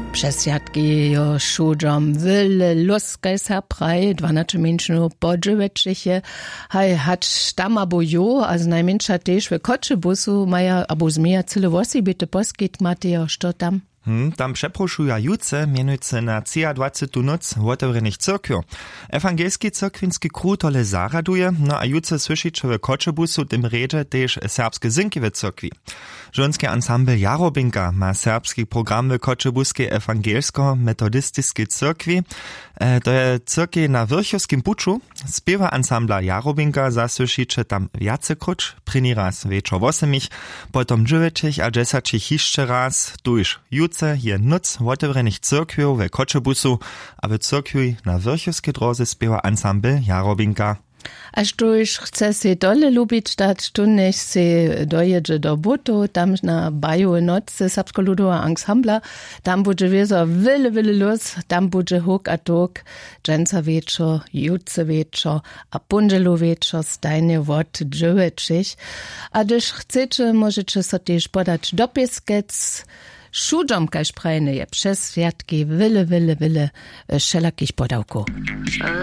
Přesjatki jo šudžom wyle luskaj sa praj, 12 minčnu podževečiche, haj hač tam abo jo, a najmenša tež v Kočebusu maja abo zmija cyle vosi byte poskit Mateo, što tam? Tam przeproszuja juce, mianujce na 23. noc otevrenych cyrkwiów. Ewangelski cyrkwinski król tole zaraduje, no a juce słyszycie w Kočebusu tym redzie też serbskie zynki w cyrkwi. Żonski ensemble Jarobinka ma serbski program w Kočebuskiej ewangelsko-metodystycznej cyrkwi. To je cyrkwi na Wyrchowskim Puczu. Spiewa ensembla Jarobinka zasłyszycie tam wiacekruć, pryni raz wieczor 8, potom 9 a 10 jeszcze raz, tuż juce je noc otevrenych cyrkwiów w Kočebusu, a w cyrkwi na Wyrchowskiej drodze spiewa ensemble Jarobinka. A štož chce si dole lubić dać, tu než si dojedzie do Butu, tam na Baju nocy Serbsko-Ludowego Ensembla, tam bude wieso wyle luz, tam bude huk a tuk, dżęca wieczor, juce wieczor, a punżelu wieczor, stajnie wot, dżuweczich. A gdyż chcecie, możecie so też podać dopiskec, šudžom kaž prajne je přes sviatki wyle wszelakich podałków.